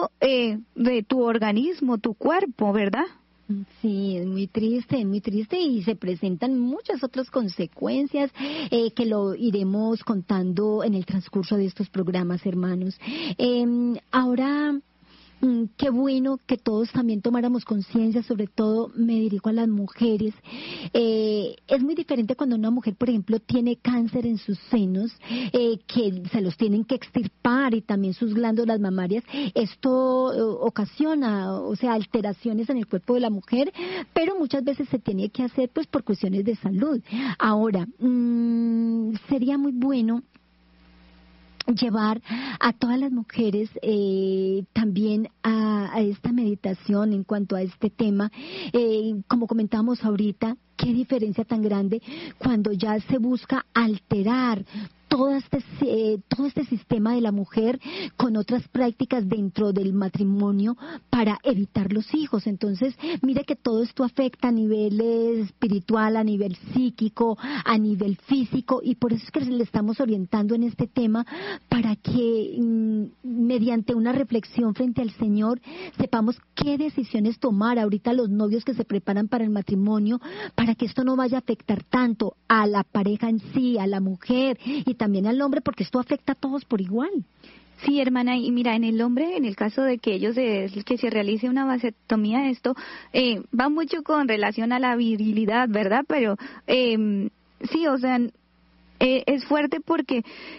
incluso de tu organismo, tu cuerpo, ¿verdad? Sí, es muy triste y se presentan muchas otras consecuencias que lo iremos contando en el transcurso de estos programas, hermanos. Ahora, qué bueno que todos también tomáramos conciencia, sobre todo me dirijo a las mujeres. Es muy diferente cuando una mujer, por ejemplo, tiene cáncer en sus senos, que se los tienen que extirpar, y también sus glándulas mamarias. Esto ocasiona, o sea, alteraciones en el cuerpo de la mujer, pero muchas veces se tiene que hacer pues por cuestiones de salud. Ahora, sería muy bueno llevar a todas las mujeres también a esta meditación en cuanto a este tema. Como comentábamos ahorita, qué diferencia tan grande cuando ya se busca alterar todo este sistema de la mujer con otras prácticas dentro del matrimonio para evitar los hijos. Entonces, mire que todo esto afecta a nivel espiritual, a nivel psíquico, a nivel físico, y por eso es que le estamos orientando en este tema para que mediante una reflexión frente al Señor sepamos qué decisiones tomar ahorita los novios que se preparan para el matrimonio, para que esto no vaya a afectar tanto a la pareja en sí, a la mujer y también al hombre, porque esto afecta a todos por igual. Sí, hermana, y mira, en el hombre, en el caso de que que se realice una vasectomía, esto va mucho con relación a la virilidad, ¿verdad? Pero sí, o sea, es fuerte porque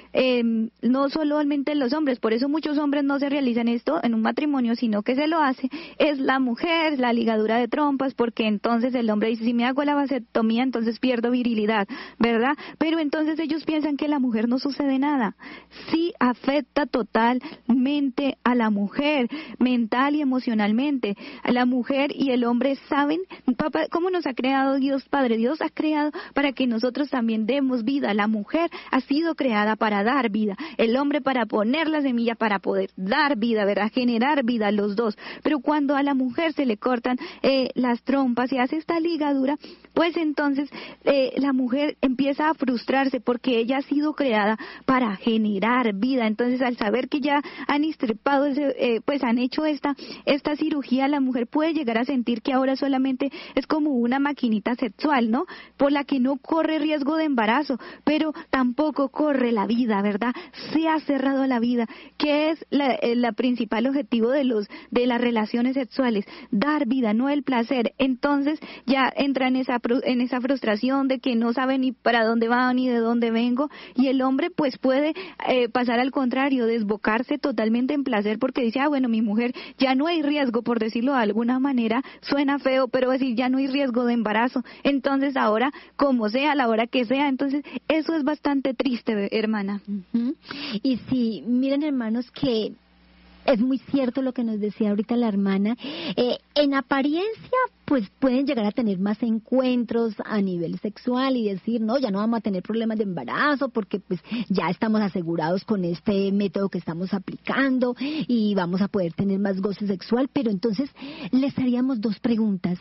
no solamente los hombres, por eso muchos hombres no se realizan esto en un matrimonio, sino que se lo hace es la mujer, la ligadura de trompas, porque entonces el hombre dice, si me hago la vasectomía, entonces pierdo virilidad, ¿verdad? Pero entonces ellos piensan que a la mujer no sucede nada. Sí afecta totalmente a la mujer, mental y emocionalmente. A la mujer y el hombre saben, papá, cómo nos ha creado Dios Padre. Dios ha creado para que nosotros también demos vida. La mujer ha sido creada para dar vida, el hombre para poner la semilla para poder dar vida, ¿verdad? Generar vida, los dos. Pero cuando a la mujer se le cortan las trompas y hace esta ligadura, pues entonces la mujer empieza a frustrarse porque ella ha sido creada para generar vida. Entonces, al saber que ya han extirpado, pues han hecho esta cirugía, la mujer puede llegar a sentir que ahora solamente es como una maquinita sexual, ¿no? Por la que no corre riesgo de embarazo, pero tampoco corre la vida, ¿verdad? Se ha cerrado la vida, que es la principal objetivo de las relaciones sexuales, dar vida, no el placer. Entonces ya entra en esa frustración de que no sabe ni para dónde va ni de dónde vengo, y el hombre pues puede pasar al contrario, desbocarse totalmente en placer porque dice, bueno, mi mujer, ya no hay riesgo, por decirlo de alguna manera, suena feo, pero decir, ya no hay riesgo de embarazo, entonces ahora, como sea, a la hora que sea. Entonces eso es bastante triste, hermana. Uh-huh. Y sí, miren, hermanos, que es muy cierto lo que nos decía ahorita la hermana. En apariencia, pues pueden llegar a tener más encuentros a nivel sexual y decir, no, ya no vamos a tener problemas de embarazo porque pues ya estamos asegurados con este método que estamos aplicando y vamos a poder tener más goce sexual. Pero entonces les haríamos dos preguntas.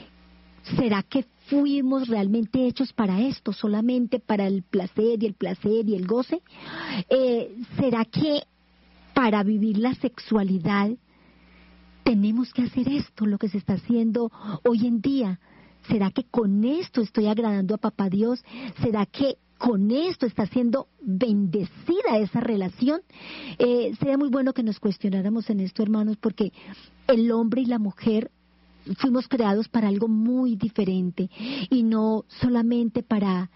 ¿Será que fuimos realmente hechos para esto, solamente para el placer y el goce? ¿Será que para vivir la sexualidad tenemos que hacer esto, lo que se está haciendo hoy en día? ¿Será que con esto estoy agradando a Papá Dios? ¿Será que con esto está siendo bendecida esa relación? Sería muy bueno que nos cuestionáramos en esto, hermanos, porque el hombre y la mujer fuimos creados para algo muy diferente y no solamente para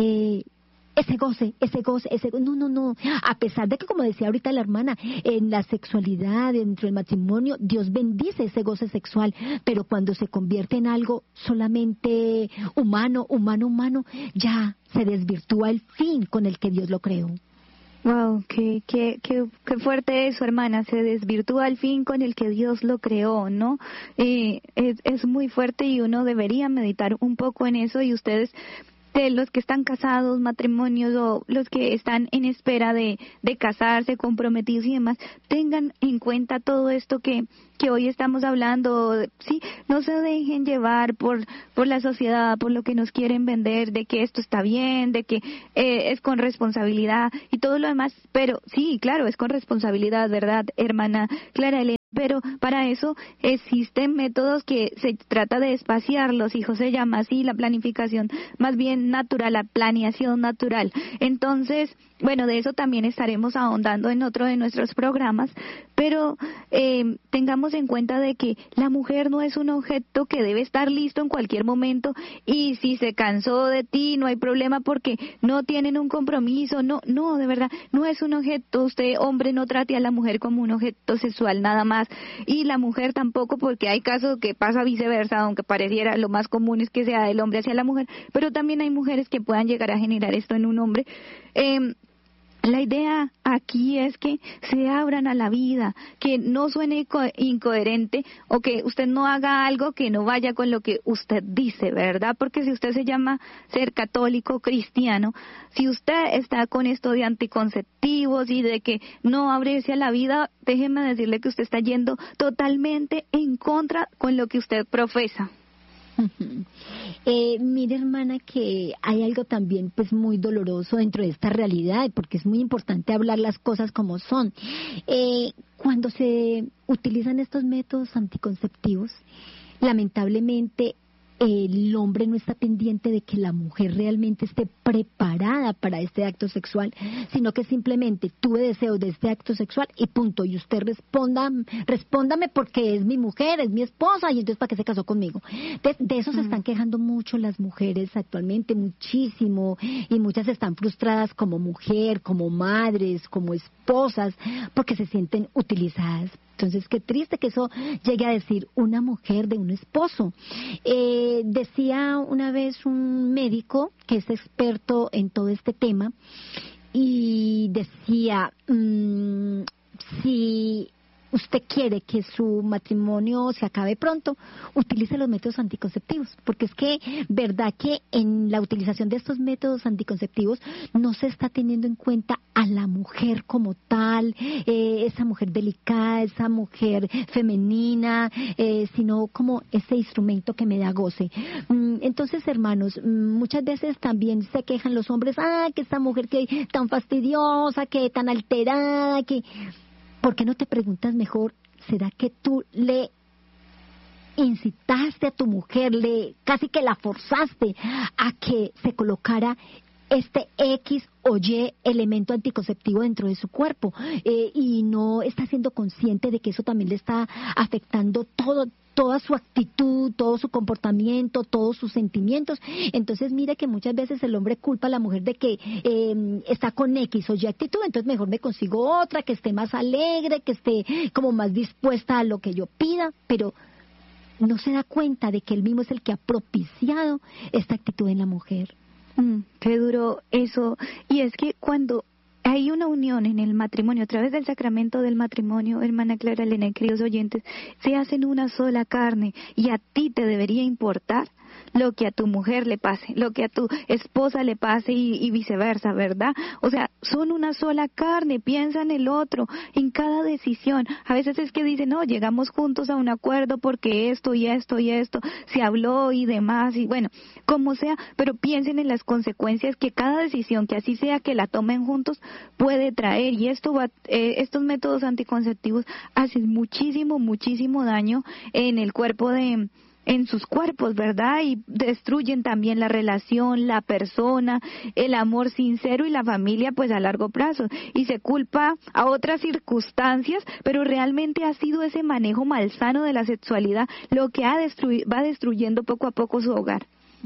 ese goce, no. A pesar de que, como decía ahorita la hermana, en la sexualidad, dentro del matrimonio, Dios bendice ese goce sexual, pero cuando se convierte en algo solamente humano, ya se desvirtúa el fin con el que Dios lo creó. Wow, qué fuerte eso, hermana. Se desvirtúa al fin con el que Dios lo creó, ¿no? Es muy fuerte y uno debería meditar un poco en eso. Y ustedes, de los que están casados, matrimonios, o los que están en espera de casarse, comprometidos y demás, tengan en cuenta todo esto que hoy estamos hablando. Sí, no se dejen llevar por la sociedad, por lo que nos quieren vender, de que esto está bien, de que es con responsabilidad y todo lo demás. Pero sí, claro, es con responsabilidad, ¿verdad, hermana Clara Elena? Pero para eso existen métodos que se trata de espaciar los hijos, se llama así la planificación más bien natural, la planeación natural. Entonces, bueno, de eso también estaremos ahondando en otro de nuestros programas, pero tengamos en cuenta de que la mujer no es un objeto que debe estar listo en cualquier momento, y si se cansó de ti no hay problema porque no tienen un compromiso. No, de verdad, no es un objeto. Usted, hombre, no trate a la mujer como un objeto sexual nada más, y la mujer tampoco, porque hay casos que pasa viceversa, aunque pareciera lo más común es que sea del hombre hacia la mujer, pero también hay mujeres que puedan llegar a generar esto en un hombre. La idea aquí es que se abran a la vida, que no suene incoherente, o que usted no haga algo que no vaya con lo que usted dice, ¿verdad? Porque si usted se llama ser católico, cristiano, si usted está con esto de anticonceptivos y de que no abrirse a la vida, déjeme decirle que usted está yendo totalmente en contra con lo que usted profesa. Mire, hermana, que hay algo también pues muy doloroso dentro de esta realidad, porque es muy importante hablar las cosas como son. Cuando se utilizan estos métodos anticonceptivos, lamentablemente el hombre no está pendiente de que la mujer realmente esté preparada para este acto sexual, sino que simplemente tuve deseo de este acto sexual y punto, y usted respóndame porque es mi mujer, es mi esposa, y entonces ¿para qué se casó conmigo? De eso se están quejando mucho las mujeres actualmente, muchísimo, y muchas están frustradas como mujer, como madres, como esposas, porque se sienten utilizadas. Entonces, qué triste que eso llegue a decir una mujer de un esposo. Decía una vez un médico que es experto en todo este tema, y decía, si usted quiere que su matrimonio se acabe pronto, utilice los métodos anticonceptivos, porque es que, verdad que en la utilización de estos métodos anticonceptivos no se está teniendo en cuenta a la mujer como tal, esa mujer delicada, esa mujer femenina, sino como ese instrumento que me da goce. Entonces, hermanos, muchas veces también se quejan los hombres, que esta mujer que tan fastidiosa, que tan alterada, que... ¿Por qué no te preguntas mejor, será que tú le incitaste a tu mujer, casi que la forzaste a que se colocara este X o Y elemento anticonceptivo dentro de su cuerpo, y no está siendo consciente de que eso también le está afectando toda su actitud, todo su comportamiento, todos sus sentimientos? Entonces mire que muchas veces el hombre culpa a la mujer de que está con X o Y actitud, entonces mejor me consigo otra que esté más alegre, que esté como más dispuesta a lo que yo pida, pero no se da cuenta de que él mismo es el que ha propiciado esta actitud en la mujer. Qué duro eso. Y es que cuando hay una unión en el matrimonio, a través del sacramento del matrimonio, hermana Clara Elena y queridos oyentes, se hacen una sola carne, y a ti te debería importar lo que a tu mujer le pase, lo que a tu esposa le pase, y viceversa, ¿verdad? O sea, son una sola carne, piensa en el otro, en cada decisión. A veces es que dicen, no, llegamos juntos a un acuerdo porque esto y esto y esto se habló y demás, y bueno, como sea, pero piensen en las consecuencias que cada decisión, que así sea que la tomen juntos, puede traer. Y estos métodos anticonceptivos hacen muchísimo daño en el cuerpo en sus cuerpos, ¿verdad? Y destruyen también la relación, la persona, el amor sincero y la familia, pues a largo plazo. Y se culpa a otras circunstancias, pero realmente ha sido ese manejo malsano de la sexualidad lo que va destruyendo poco a poco su hogar.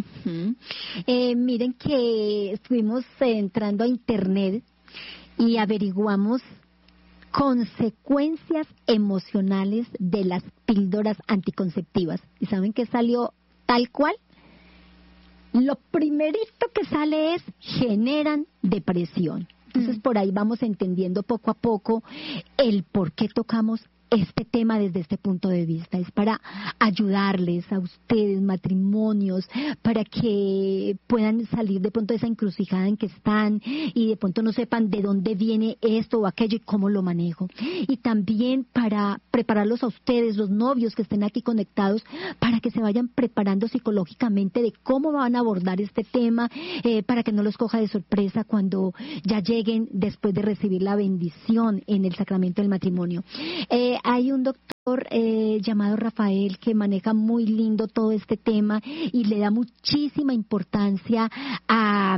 Miren que estuvimos entrando a internet y averiguamos consecuencias emocionales de las píldoras anticonceptivas. ¿Y saben qué salió tal cual? Lo primerito que sale es generan depresión. Entonces por ahí vamos entendiendo poco a poco el por qué tocamos este tema desde este punto de vista. Es para ayudarles a ustedes, matrimonios, para que puedan salir de pronto de esa encrucijada en que están y de pronto no sepan de dónde viene esto o aquello y cómo lo manejo. Y también para prepararlos a ustedes, los novios que estén aquí conectados, para que se vayan preparando psicológicamente de cómo van a abordar este tema, para que no los coja de sorpresa cuando ya lleguen después de recibir la bendición en el sacramento del matrimonio. hay un doctor llamado Rafael que maneja muy lindo todo este tema y le da muchísima importancia a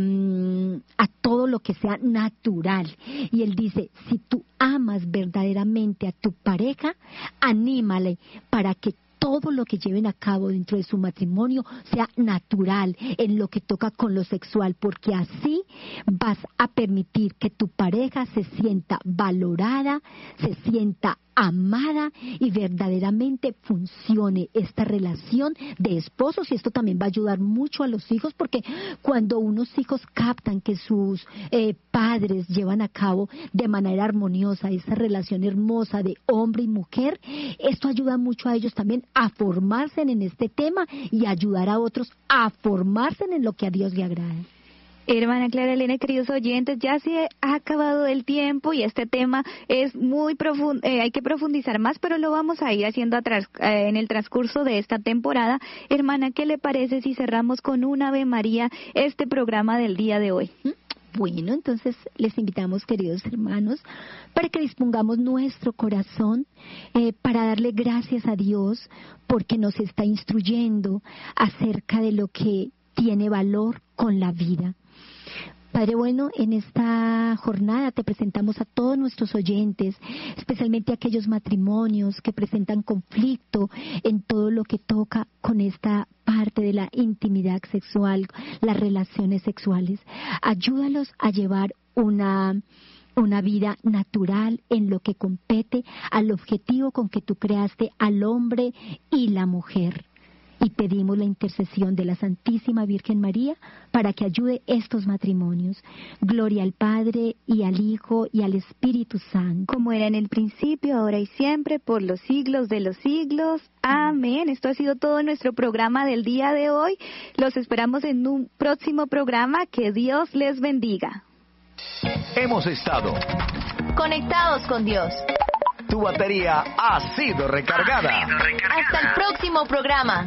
todo lo que sea natural. Y él dice, si tú amas verdaderamente a tu pareja, anímale para que todo lo que lleven a cabo dentro de su matrimonio sea natural en lo que toca con lo sexual, porque así vas a permitir que tu pareja se sienta valorada, se sienta amada y verdaderamente funcione esta relación de esposos. Y esto también va a ayudar mucho a los hijos, porque cuando unos hijos captan que sus padres llevan a cabo de manera armoniosa esa relación hermosa de hombre y mujer, esto ayuda mucho a ellos también a formarse en este tema y ayudar a otros a formarse en lo que a Dios le agrada. Hermana Clara Elena, queridos oyentes, ya se ha acabado el tiempo y este tema es muy profundo, hay que profundizar más, pero lo vamos a ir haciendo en el transcurso de esta temporada. Hermana, ¿qué le parece si cerramos con un Ave María este programa del día de hoy? Bueno, entonces les invitamos, queridos hermanos, para que dispongamos nuestro corazón para darle gracias a Dios porque nos está instruyendo acerca de lo que tiene valor con la vida. Padre bueno, en esta jornada te presentamos a todos nuestros oyentes, especialmente a aquellos matrimonios que presentan conflicto en todo lo que toca con esta parte de la intimidad sexual, las relaciones sexuales. Ayúdalos a llevar una vida natural en lo que compete al objetivo con que tú creaste al hombre y la mujer. Y pedimos la intercesión de la Santísima Virgen María para que ayude estos matrimonios. Gloria al Padre, y al Hijo, y al Espíritu Santo. Como era en el principio, ahora y siempre, por los siglos de los siglos. Amén. Esto ha sido todo nuestro programa del día de hoy. Los esperamos en un próximo programa. Que Dios les bendiga. Hemos estado conectados con Dios. Tu batería ha sido recargada. Hasta el próximo programa.